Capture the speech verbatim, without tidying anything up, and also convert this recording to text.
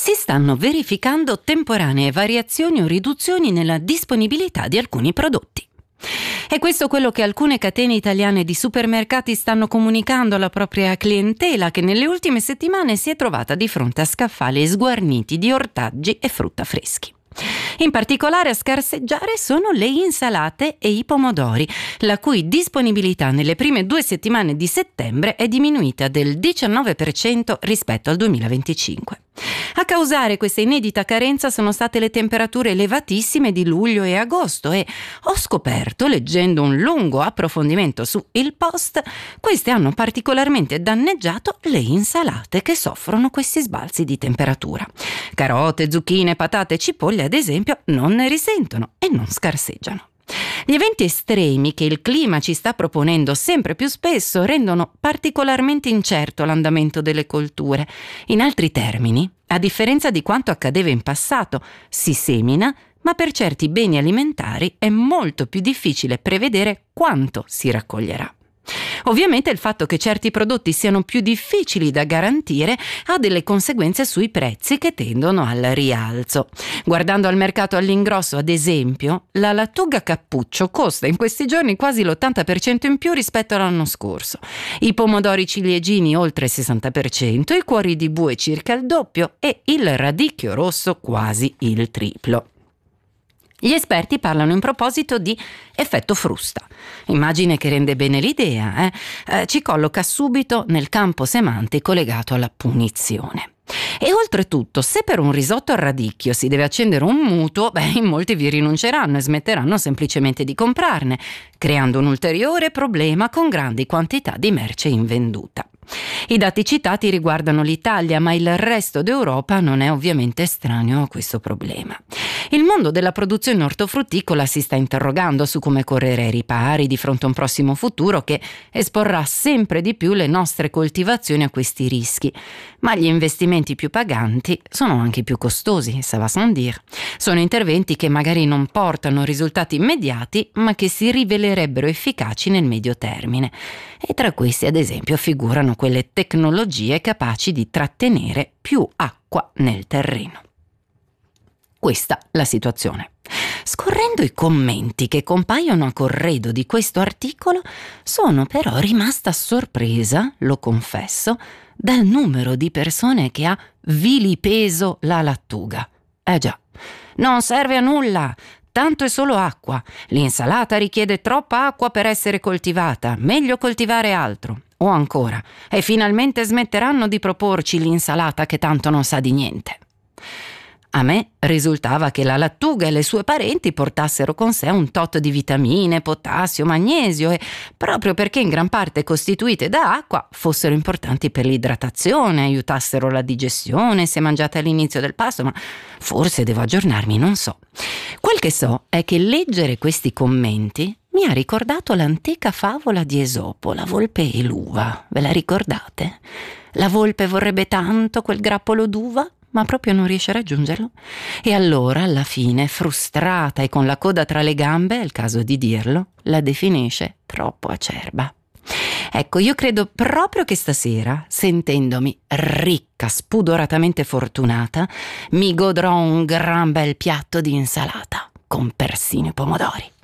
Si stanno verificando temporanee variazioni o riduzioni nella disponibilità di alcuni prodotti. È questo quello che alcune catene italiane di supermercati stanno comunicando alla propria clientela, che nelle ultime settimane si è trovata di fronte a scaffali sguarniti di ortaggi e frutta freschi. In particolare a scarseggiare sono le insalate e i pomodori, la cui disponibilità nelle prime due settimane di settembre è diminuita del diciannove per cento rispetto al duemilaventicinque. A causare questa inedita carenza sono state le temperature elevatissime di luglio e agosto e ho scoperto, leggendo un lungo approfondimento su Il Post, queste hanno particolarmente danneggiato le insalate che soffrono questi sbalzi di temperatura. Carote, zucchine, patate e cipolle, ad esempio, non ne risentono e non scarseggiano. Gli eventi estremi che il clima ci sta proponendo sempre più spesso rendono particolarmente incerto l'andamento delle colture. In altri termini, a differenza di quanto accadeva in passato, si semina, ma per certi beni alimentari è molto più difficile prevedere quanto si raccoglierà. Ovviamente il fatto che certi prodotti siano più difficili da garantire ha delle conseguenze sui prezzi che tendono al rialzo. Guardando al mercato all'ingrosso, ad esempio, la lattuga cappuccio costa in questi giorni quasi l'ottanta per cento in più rispetto all'anno scorso, i pomodori ciliegini oltre il sessanta per cento, i cuori di bue circa il doppio e il radicchio rosso quasi il triplo. Gli esperti parlano in proposito di effetto frusta, immagine che rende bene l'idea, eh? Eh, ci colloca subito nel campo semantico legato alla punizione. E oltretutto, se per un risotto al radicchio si deve accendere un mutuo, beh, in molti vi rinunceranno e smetteranno semplicemente di comprarne, creando un ulteriore problema con grandi quantità di merce invenduta. I dati citati riguardano l'Italia, ma il resto d'Europa non è ovviamente estraneo a questo problema. Il mondo della produzione ortofrutticola si sta interrogando su come correre ai ripari di fronte a un prossimo futuro che esporrà sempre di più le nostre coltivazioni a questi rischi. Ma gli investimenti più paganti sono anche più costosi, ça va sans dire. Sono interventi che magari non portano risultati immediati, ma che si rivelerebbero efficaci nel medio termine. E tra questi, ad esempio, figurano quelle tecnologie capaci di trattenere più acqua nel terreno. Questa la situazione. Scorrendo i commenti che compaiono a corredo di questo articolo, sono però rimasta sorpresa, lo confesso, dal numero di persone che ha vilipeso la lattuga. Eh già, non serve a nulla, tanto è solo acqua. L'insalata richiede troppa acqua per essere coltivata, meglio coltivare altro. O ancora, e finalmente smetteranno di proporci l'insalata che tanto non sa di niente. A me risultava che la lattuga e le sue parenti portassero con sé un tot di vitamine, potassio, magnesio e, proprio perché in gran parte costituite da acqua, fossero importanti per l'idratazione, aiutassero la digestione se mangiate all'inizio del pasto, ma forse devo aggiornarmi, non so. Quel che so è che leggere questi commenti mi ha ricordato l'antica favola di Esopo, la volpe e l'uva. Ve la ricordate? La volpe vorrebbe tanto quel grappolo d'uva, ma proprio non riesce a raggiungerlo. E allora, alla fine, frustrata e con la coda tra le gambe, è il caso di dirlo, la definisce troppo acerba. Ecco, io credo proprio che stasera, sentendomi ricca, spudoratamente fortunata, mi godrò un gran bel piatto di insalata, con persino i pomodori.